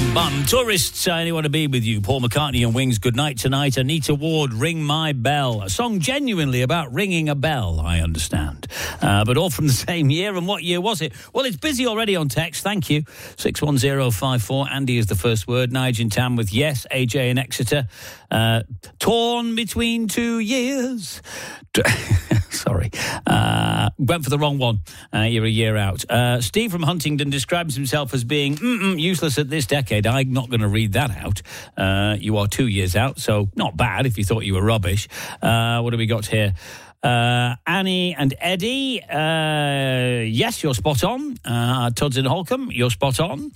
Bun. Tourists, I only want to be with you. Paul McCartney and Wings, good night tonight. Anita Ward, Ring My Bell. A song genuinely about ringing a bell, I understand. But all from the same year. And what year was it? Well, it's busy already on text. Thank you. 61054. Andy is the first word. Nigel in Tam with yes. AJ in Exeter. Torn between 2 years. Sorry. Went for the wrong one. You're a year out. Steve from Huntingdon describes himself as being useless at this decade. I'm not going to read that out. You are 2 years out, so not bad if you thought you were rubbish. What have we got here? Annie and Eddie, yes, you're spot on. Todd's in Holcombe, you're spot on.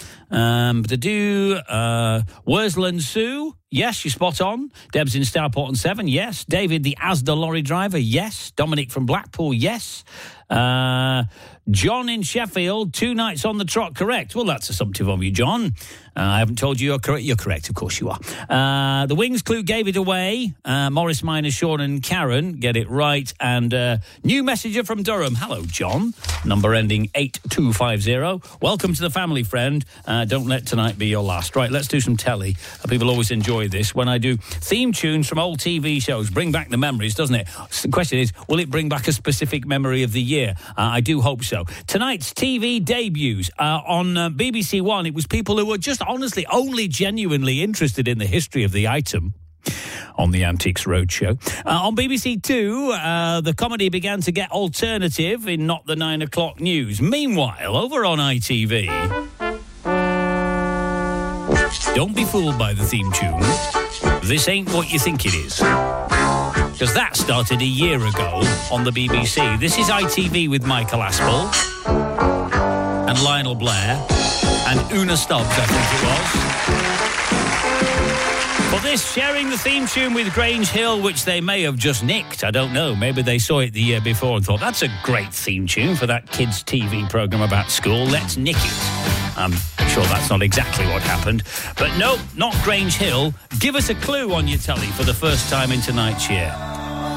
Worsland Sue, yes, you're spot on. Deb's in Stourport on 7, yes. David, the Asda lorry driver, yes. Dominic from Blackpool, yes. John in Sheffield, 2 nights on the trot, correct. Well, that's assumptive of you, John. I haven't told you you're correct. You're correct, of course you are. The Wings clue gave it away. Morris Minor, Sean and Karen get it right. And new messenger from Durham. Hello, John. Number ending 8250. Welcome to the family, friend. Don't let tonight be your last. Right, let's do some telly. People always enjoy this. When I do theme tunes from old TV shows, bring back the memories, doesn't it? The question is, will it bring back a specific memory of the year? I do hope so. Tonight's TV debuts on BBC One, it was people who were just honestly only genuinely interested in the history of the item on the Antiques Roadshow. On BBC Two, the comedy began to get alternative in Not the 9 o'clock news. Meanwhile, over on ITV, don't be fooled by the theme tune. This ain't what you think it is. Because that started a year ago on the BBC. This is ITV with Michael Aspel and Lionel Blair and Una Stubbs, I think it was. For this, sharing the theme tune with Grange Hill, which they may have just nicked. I don't know. Maybe they saw it the year before and thought, that's a great theme tune for that kids' TV programme about school. Let's nick it. I'm sure that's not exactly what happened. But no, not Grange Hill. Give us a clue on your telly for the first time in tonight's year.